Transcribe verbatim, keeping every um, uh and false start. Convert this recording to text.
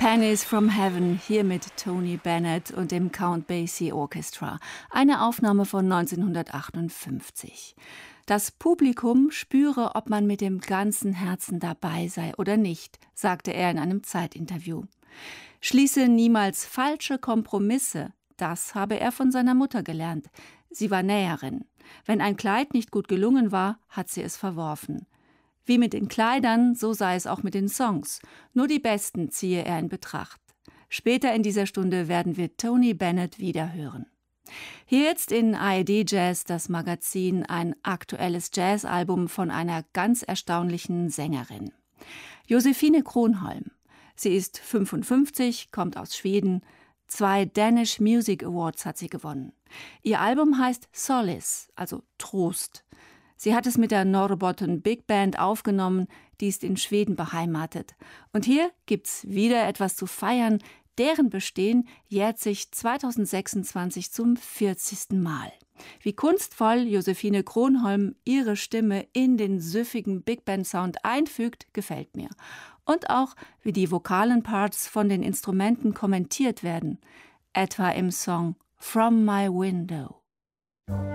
Pennies from Heaven, hier mit Tony Bennett und dem Count Basie Orchestra. Eine Aufnahme von neunzehnhundertachtundfünfzig. Das Publikum spüre, ob man mit dem ganzen Herzen dabei sei oder nicht, sagte er in einem Zeitinterview. Schließe niemals falsche Kompromisse, das habe er von seiner Mutter gelernt. Sie war Näherin. Wenn ein Kleid nicht gut gelungen war, hat sie es verworfen. Wie mit den Kleidern, so sei es auch mit den Songs. Nur die besten ziehe er in Betracht. Später in dieser Stunde werden wir Tony Bennett wieder hören. Hier jetzt in A R D Jazz, das Magazin, ein aktuelles Jazzalbum von einer ganz erstaunlichen Sängerin. Josephine Kronholm. Sie ist fünfundfünfzig, kommt aus Schweden. Zwei Danish Music Awards hat sie gewonnen. Ihr Album heißt Solace, also Trost. Sie hat es mit der Norrbotten Big Band aufgenommen, die ist in Schweden beheimatet. Und hier gibt's wieder etwas zu feiern. Deren Bestehen jährt sich zweitausendsechsundzwanzig zum vierzigsten Mal. Wie kunstvoll Josephine Kronholm ihre Stimme in den süffigen Big Band Sound einfügt, gefällt mir. Und auch, wie die vokalen Parts von den Instrumenten kommentiert werden. Etwa im Song From My Window.